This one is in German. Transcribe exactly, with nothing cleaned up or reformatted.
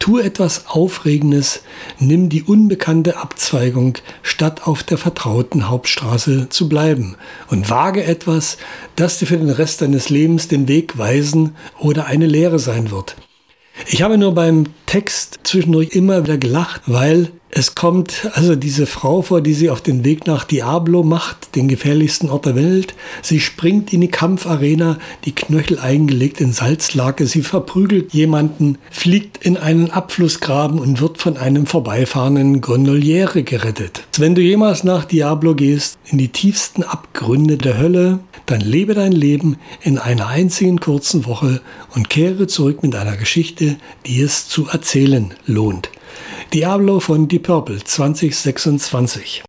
Tu etwas Aufregendes, nimm die unbekannte Abzweigung, statt auf der vertrauten Hauptstraße zu bleiben. Und wage etwas, das dir für den Rest deines Lebens den Weg weisen oder eine Lehre sein wird. Ich habe nur beim Text zwischendurch immer wieder gelacht, weil es kommt also diese Frau vor, die sie auf den Weg nach Diablo macht, den gefährlichsten Ort der Welt. Sie springt in die Kampfarena, die Knöchel eingelegt in Salzlake. Sie verprügelt jemanden, fliegt in einen Abflussgraben und wird von einem vorbeifahrenden Gondoliere gerettet. Wenn du jemals nach Diablo gehst, in die tiefsten Abgründe der Hölle, dann lebe dein Leben in einer einzigen kurzen Woche und kehre zurück mit einer Geschichte, die es zu erzählen lohnt. Diablo von Deep Purple zwanzig sechsundzwanzig.